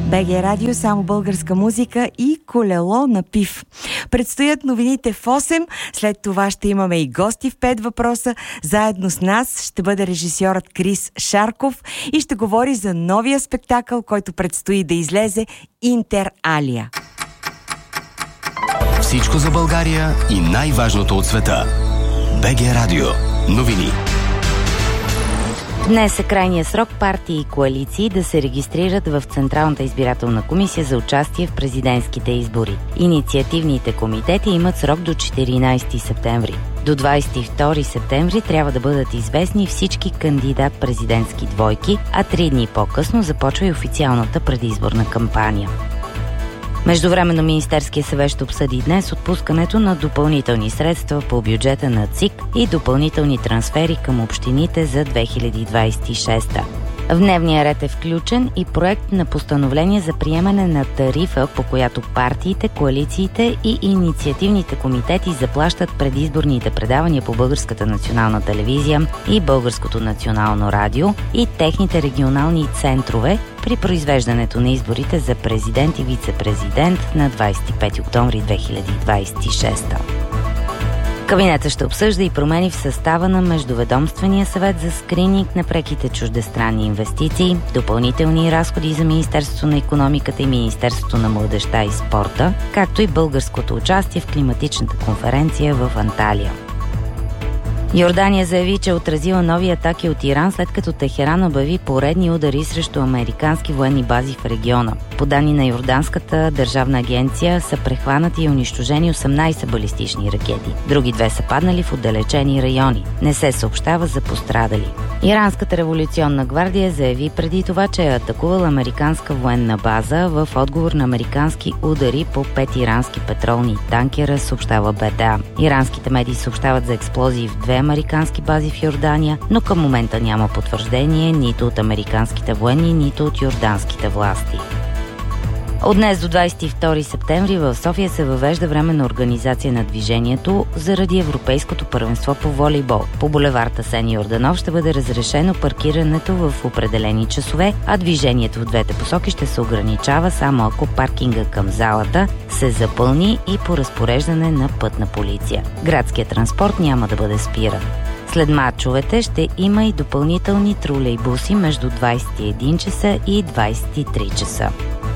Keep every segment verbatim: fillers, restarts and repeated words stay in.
БГ Радио, само българска музика и колело на пив. Предстоят новините в осем, след това ще имаме и гости в пет въпроса. Заедно с нас ще бъде режисьорът Крис Шарков и ще говори за новия спектакъл, който предстои да излезе, Интер Алия. Всичко за България и най-важното от света. БГ Радио. Новини. Днес е крайния срок партии и коалиции да се регистрират в Централната избирателна комисия за участие в президентските избори. Инициативните комитети имат срок до четиринайсети септември. До двайсет и втори септември трябва да бъдат известни всички кандидат-президентски двойки, а три дни по-късно започва и официалната предизборна кампания. Междувременно Министерския съвет ще обсъди днес отпускането на допълнителни средства по бюджета на ЦИК и допълнителни трансфери към общините за две хиляди двайсет и шеста. В дневния ред е включен и проект на постановление за приемане на тарифа, по която партиите, коалициите и инициативните комитети заплащат предизборните предавания по Българската национална телевизия и Българското национално радио и техните регионални центрове при произвеждането на изборите за президент и вице-президент на двайсет и пети октомври две хиляди двайсет и шеста. Кабинетът ще обсъжда и промени в състава на Междуведомствения съвет за скрининг на преките чуждестранни инвестиции, допълнителни разходи за Министерството на икономиката и Министерството на младежта и спорта, както и българското участие в климатичната конференция в Анталия. Йордания заяви, че е отразила нови атаки от Иран, след като Техеран обяви поредни удари срещу американски военни бази в региона. По данни на Йорданската държавна агенция са прехванати и унищожени осемнайсет балистични ракети. Други две са паднали в отдалечени райони. Не се съобщава за пострадали. Иранската революционна гвардия заяви преди това, че е атакувала американска военна база в отговор на американски удари по пет ирански петролни танкера, съобщава БТА. Иранските медии съобщават за експлозии в две американски бази в Йордания, но към момента няма потвърждение нито от американските военни, нито от йорданските власти. От днес до двайсет и втори септември в София се въвежда временна организация на движението заради Европейското първенство по волейбол. По булевард Асен Йорданов ще бъде разрешено паркирането в определени часове, а движението в двете посоки ще се ограничава само ако паркинга към залата се запълни и по разпореждане на пътна полиция. Градският транспорт няма да бъде спиран. След мачовете ще има и допълнителни тролейбуси между двайсет и един часа и двайсет и три часа.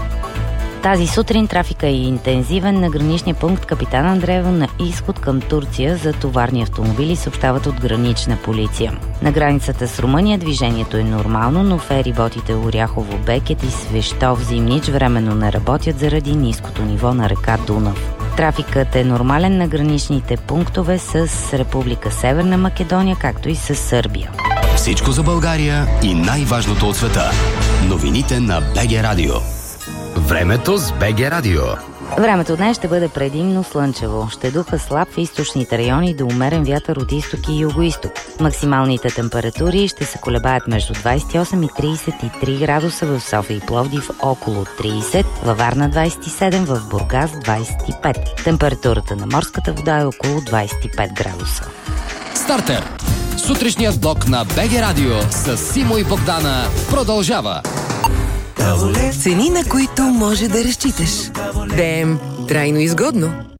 Тази сутрин трафика е интензивен на граничния пункт Капитан Андреево на изход към Турция за товарни автомобили, съобщават от гранична полиция. На границата с Румъния движението е нормално, но фериботите Оряхово Бекет и Свещов Зимнич временно не работят заради ниското ниво на река Дунав. Трафикът е нормален на граничните пунктове с Република Северна Македония, както и с Сърбия. Всичко за България и най-важното от света. Новините на БГ Радио. Времето с БГ Радио. Времето днес ще бъде предимно слънчево. Ще духа слаб в източните райони до умерен вятър от изток и югоизток. Максималните температури ще се колебаят между двайсет и осем и трийсет и три градуса в София и Пловдив, около трийсет, във Варна двайсет и седем, в Бургас двайсет и пет. Температурата на морската вода е около двайсет и пет градуса. Стартер! Сутрешният блок на БГ Радио с Симо и Богдана продължава. Цени, на които може да разчиташ. Дем трайно изгодно.